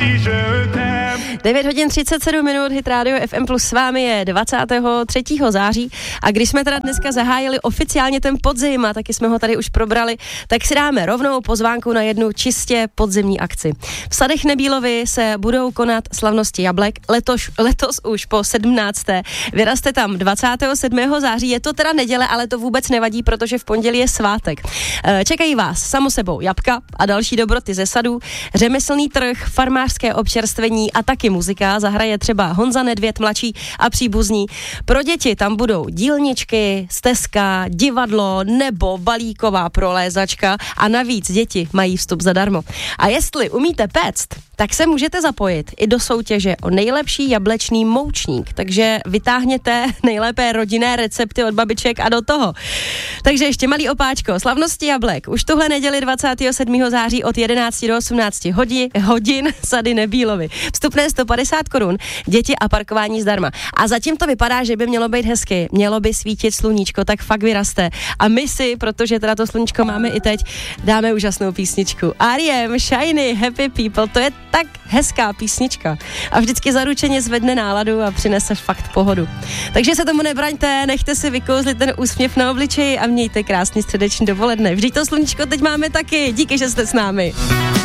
9 hodin 37 minut, Hit Radio FM Plus s vámi je 23. září a když jsme teda dneska zahájili oficiálně ten podzim a taky jsme ho tady už probrali, tak si dáme rovnou pozvánku na jednu čistě podzimní akci. V sadech Nebílovy se budou konat slavnosti jablek, letos už po 17. Vyraste tam 27. září, je to teda neděle, ale to vůbec nevadí, protože v pondělí je svátek. Čekají vás samo sebou jabka a další dobroty ze sadů, řemeslný trh, farmářské občerstvení a taky muzika, zahraje třeba Honza Nedvěd mladší a příbuzní. Pro děti tam budou dílničky, stezka, divadlo nebo balíková prolézačka a navíc děti mají vstup zadarmo. A jestli umíte péct, tak se můžete zapojit i do soutěže o nejlepší jablečný moučník, takže vytáhněte nejlépe rodinné recepty od babiček a do toho. Takže ještě malý opáčko, slavnosti jablek, už tuhle neděli 27. září od 11 do 18 hodin sady Nebílovy. Vstupné 150 korun, děti a parkování zdarma. A zatím to vypadá, že by mělo být hezky, mělo by svítit sluníčko, tak fakt vyraste. A my si, protože teda to sluníčko máme i teď, dáme úžasnou písničku. R.E.M. Shiny Happy People, to je tak hezká písnička a vždycky zaručeně zvedne náladu a přinese fakt pohodu. Takže se tomu nebraňte, nechte si vykouzlit ten úsměv na obličeji a mějte krásný středeční dopoledne. Vždyť to sluníčko teď máme taky. Díky, že jste s námi.